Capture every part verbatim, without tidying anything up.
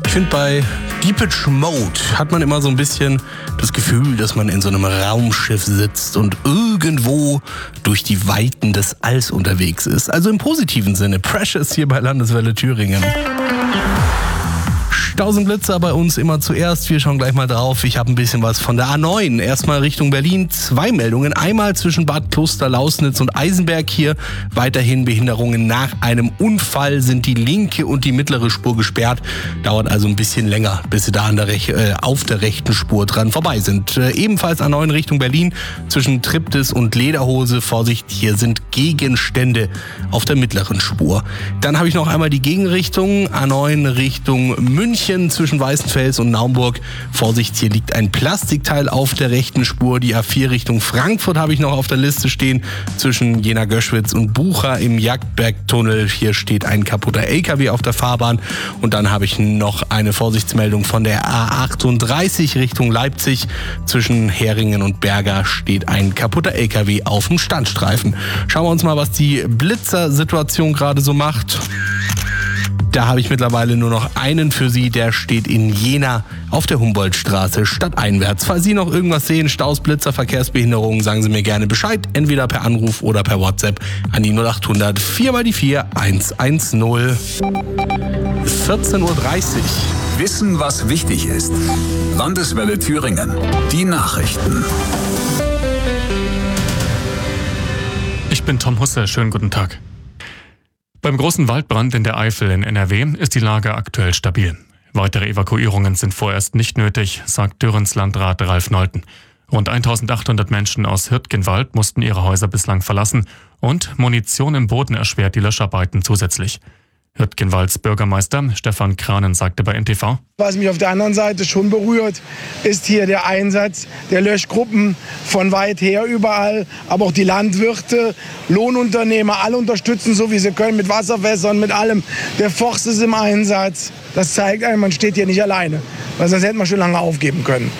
Ich finde, bei Depeche Mode hat man immer so ein bisschen das Gefühl, dass man in so einem Raumschiff sitzt und irgendwo durch die Weiten des Alls unterwegs ist. Also im positiven Sinne. Precious hier bei Landeswelle Thüringen. Tausend bei uns immer zuerst. Wir schauen gleich mal drauf. Ich habe ein bisschen was von der A neun. Erstmal Richtung Berlin. Zwei Meldungen. Einmal zwischen Bad Kloster-Lausnitz und Eisenberg hier. Weiterhin Behinderungen nach einem Unfall sind die linke und die mittlere Spur gesperrt. Dauert also ein bisschen länger, bis sie da an der Rech- äh, auf der rechten Spur dran vorbei sind. Äh, ebenfalls A neun Richtung Berlin zwischen Triptis und Lederhose. Vorsicht, hier sind Gegenstände auf der mittleren Spur. Dann habe ich noch einmal die Gegenrichtung. A neun Richtung München zwischen Weißenfels und Naumburg. Vorsicht, hier liegt ein Plastikteil auf der rechten Spur. Die A vier Richtung Frankfurt habe ich noch auf der Liste stehen. Zwischen Jena-Göschwitz und Bucha im Jagdbergtunnel. Hier steht ein kaputter L K W auf der Fahrbahn. Und dann habe ich noch eine Vorsichtsmeldung von der A achtunddreißig Richtung Leipzig. Zwischen Heringen und Berger steht ein kaputter L K W auf dem Standstreifen. Schauen wir uns mal, was die Blitzer-Situation gerade so macht. Da habe ich mittlerweile nur noch einen für Sie, der steht in Jena auf der Humboldtstraße stadteinwärts. Falls Sie noch irgendwas sehen, Staus, Blitzer, Verkehrsbehinderungen, sagen Sie mir gerne Bescheid, entweder per Anruf oder per WhatsApp an die null achthundert vier mal die vier eins eins null. vierzehn Uhr dreißig. Wissen, was wichtig ist. Landeswelle Thüringen. Die Nachrichten. Ich bin Tom Husse, schönen guten Tag. Beim großen Waldbrand in der Eifel in N R W ist die Lage aktuell stabil. Weitere Evakuierungen sind vorerst nicht nötig, sagt Dürrens Landrat Ralf Nolten. Rund eintausendachthundert Menschen aus Hürtgenwald mussten ihre Häuser bislang verlassen und Munition im Boden erschwert die Löscharbeiten zusätzlich. Hürtgenwalds Bürgermeister Stefan Kranen sagte bei N T V: Was mich auf der anderen Seite schon berührt, ist hier der Einsatz der Löschgruppen von weit her überall. Aber auch die Landwirte, Lohnunternehmer, alle unterstützen so, wie sie können, mit Wasserfässern, mit allem. Der Forst ist im Einsatz. Das zeigt einem, man steht hier nicht alleine. Weil sonst hätte man schon lange aufgeben können.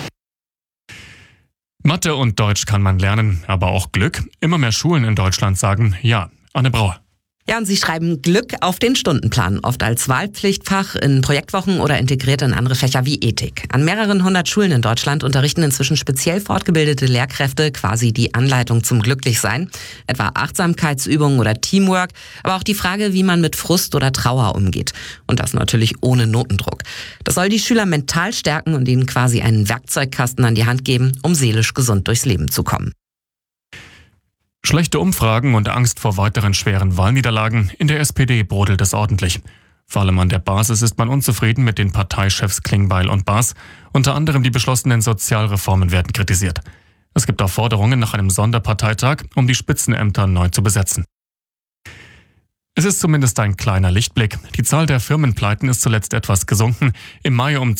Mathe und Deutsch kann man lernen, aber auch Glück. Immer mehr Schulen in Deutschland sagen ja. Anne Brauer. Ja, und sie schreiben Glück auf den Stundenplan, oft als Wahlpflichtfach in Projektwochen oder integriert in andere Fächer wie Ethik. An mehreren hundert Schulen in Deutschland unterrichten inzwischen speziell fortgebildete Lehrkräfte quasi die Anleitung zum Glücklichsein, etwa Achtsamkeitsübungen oder Teamwork, aber auch die Frage, wie man mit Frust oder Trauer umgeht. Und das natürlich ohne Notendruck. Das soll die Schüler mental stärken und ihnen quasi einen Werkzeugkasten an die Hand geben, um seelisch gesund durchs Leben zu kommen. Schlechte Umfragen und Angst vor weiteren schweren Wahlniederlagen. In der S P D brodelt es ordentlich. Vor allem an der Basis ist man unzufrieden mit den Parteichefs Klingbeil und Baas. Unter anderem die beschlossenen Sozialreformen werden kritisiert. Es gibt auch Forderungen nach einem Sonderparteitag, um die Spitzenämter neu zu besetzen. Es ist zumindest ein kleiner Lichtblick. Die Zahl der Firmenpleiten ist zuletzt etwas gesunken. Im Mai um